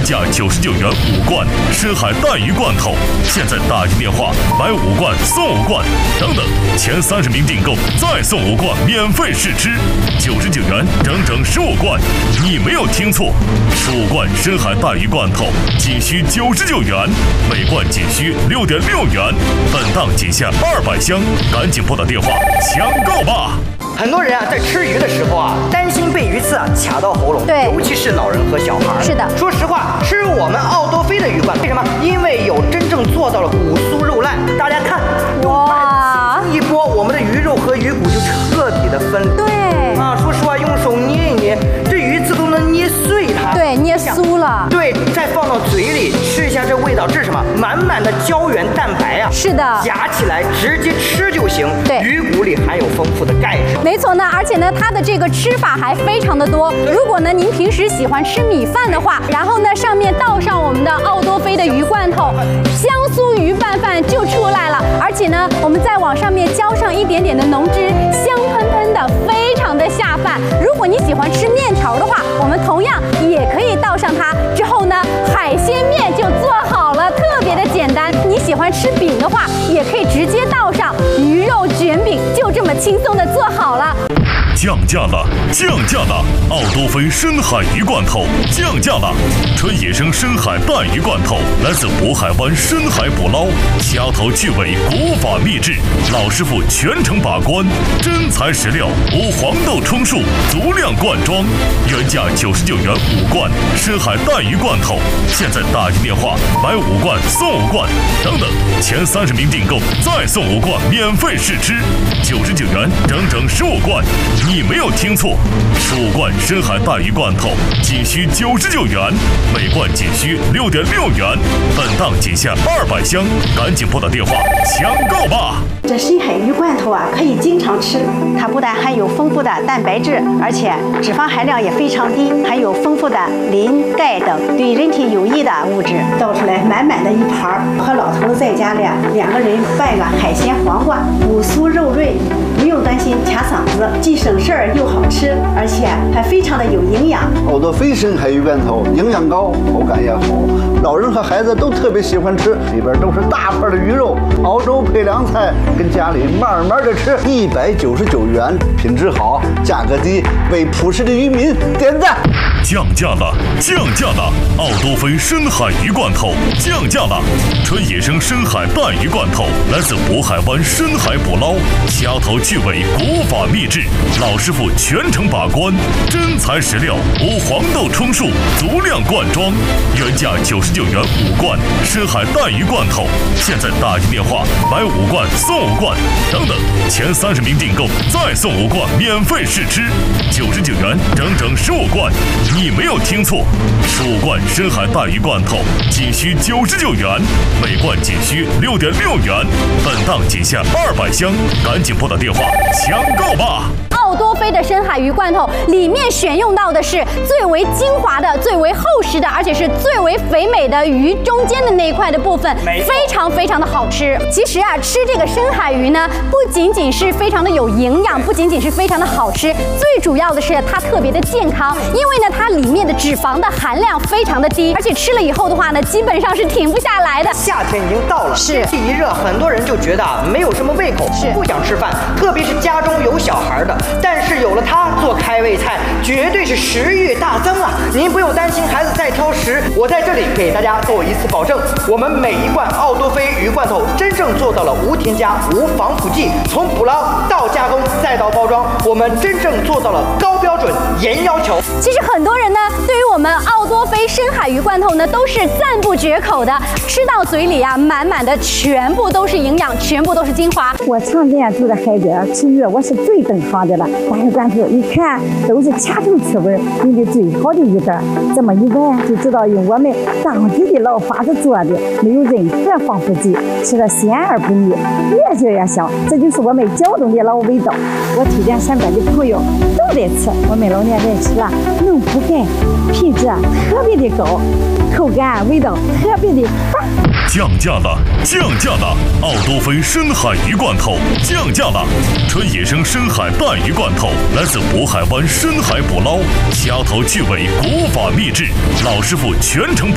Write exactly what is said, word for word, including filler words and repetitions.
价九十九元五罐深海带鱼罐头，现在打进电话买五罐送五罐，等等，前三十名订购再送五罐免费试吃，九十九元整整十五罐，你没有听错，十五罐深海带鱼罐头仅需九十九元，每罐仅需六点六元，本档仅限二百箱，赶紧拨打电话抢购吧！ 很多人啊，在吃鱼的时候啊，担心被鱼刺啊卡到喉咙， 对， 尤其是老人和小孩。 是的， 说实话，吃我们奥多菲的鱼罐，为什么？因为有真正做到了骨酥肉烂。大家看，哇，一拨，我们的鱼肉和鱼骨就彻底的分离。 对， 啊，说实话，用手捏一捏，这鱼刺都能捏碎它。 对，捏酥了。 对，再放到嘴里吃一下，这味道，这是什么？满满的胶原蛋白啊！ 是的， 夹起来直接吃就行。 对， 鱼骨里含有丰富的钙质。 没错呢，而且呢，它的这个吃法还非常的多。如果呢您平时喜欢吃米饭的话，然后呢上面倒上我们的奥多菲的鱼罐头，香酥鱼拌饭就出来了。而且呢，我们再往上面浇上一点点的浓汁，香喷喷的，非常的下饭。如果你喜欢吃面条的话，我们同样也可以倒上它。之后呢，海鲜面就做好了，特别的简单。你喜欢吃饼的话，也可以直接倒上鱼肉卷饼，就这么轻松的做好了。 降价了，降价了！奥多菲深海鱼罐头降价了，纯野生深海带鱼罐头来自渤海湾深海捕捞，掐头去尾，古法秘制，老师傅全程把关，真材实料，无黄豆充数，足量灌装，原价九十九元五罐深海带鱼罐头，现在打进电话买五罐送五罐，等等，前三十名订购再送五罐免费试吃，九十九元整整十五罐。你没有听错，十五罐深海带鱼罐头仅需九十九元，每罐仅需六点六元，本档仅限二百箱，赶紧拨打电话抢购吧！ 这深海鱼罐头啊，可以经常吃，它不但含有丰富的蛋白质，而且脂肪含量也非常低，含有丰富的磷、钙等对人体有益的物质。倒出来满满的一盘，和老头在家里两个人拌个海鲜黄瓜，骨酥肉润，不用担心卡嗓子，既省事儿又好吃，而且还非常的有营养。 奥多菲深海鱼罐头营养高，口感也好，老人和孩子都特别喜欢吃，里边都是大块的鱼肉，熬粥配凉菜，跟家里慢慢的吃。一百九十九元，品质好，价格低，为朴实的渔民点赞。 降价了，降价了！奥多菲深海鱼罐头降价了，纯野生深海带鱼罐头来自渤海湾深海捕捞，掐头去尾，古法秘制，老师傅全程把关，真材实料，无黄豆充数，足量灌装，原价九十九元五罐深海带鱼罐头，现在打进电话买五罐送五罐，等等，前三十名订购再送五罐免费试吃，九十九元整整十五罐。你没有听错，十五罐深海带鱼罐头仅需九十九元，每罐仅需六点六元，本档仅限二百箱，赶紧拨打电话抢购吧！ 奥多菲的深海鱼罐头里面选用到的是最为精华的、最为厚实的，而且是最为肥美的鱼中间的那一块的部分，非常非常的好吃。其实啊，吃这个深海鱼呢，不仅仅是非常的有营养，不仅仅是非常的好吃，最主要的是它特别的健康，因为呢，它里面的脂肪的含量非常的低，而且吃了以后的话呢，基本上是停不下来的。 夏天已经到了， 是天气一热，很多人就觉得啊，没有什么胃口， 是不想吃饭，特别是家中有小孩的。但是有了它做开胃菜，绝对是食欲大增啊！您不用担心孩子再挑食，我在这里给大家做一次保证，我们每一罐奥多菲鱼罐头真正做到了无添加、无防腐剂，从捕捞到加工再到包装，我们真正做到了高标准、严要求。 其实很多人呢，对于我们奥多菲深海鱼罐头呢，都是赞不绝口的，吃到嘴里啊，满满的全部都是营养，全部都是精华。 我常年住在海边吃鱼，我是最懂行的了。大鱼罐头一看都是掐头去味，用的最好的鱼干，这么一闻就知道用我们当地的老法子做的，没有任何防腐剂，吃了鲜而不腻，越嚼越香。这就是我们胶东的老味道。我推荐身边的朋友都得吃，我们老年人吃了能补钙，品质特别的高，口感味道特别的棒。 降价了，降价了！奥多菲深海鱼罐头降价了，纯野生深海带鱼罐头来自渤海湾深海捕捞，掐头去尾，古法秘制，老师傅全程